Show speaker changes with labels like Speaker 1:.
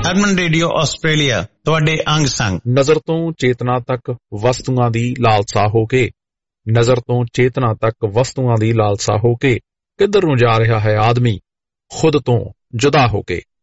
Speaker 1: ਹਰਮਨ radio Australia, ਤੁਹਾਡੇ ਅੰਗ ਸੰਗ।
Speaker 2: ਨਜ਼ਰ ਤੋਂ ਚੇਤਨਾ ਤੱਕ ਵਸਤੂਆਂ ਦੀ ਲਾਲਸਾ ਹੋ ਕੇ, ਨਜ਼ਰ ਤੋਂ ਚੇਤਨਾ ਤੱਕ ਵਸਤੂਆਂ ਦੀ ਲਾਲਸਾ ਹੋ ਕੇ ਕਿੱਧਰ ਨੂੰ ਜਾ ਰਿਹਾ ਹੈ ਆਦਮੀ, ਖੁਦ ਤੋਂ ਜੁਦਾ ਹੋ ਕੇ।